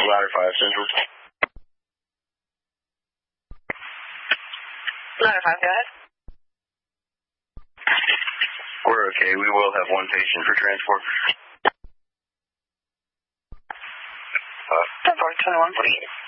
Ladder 5 Central. Ladder 5, go ahead. We're okay. We will have one patient for transport. 10-4, 21, please.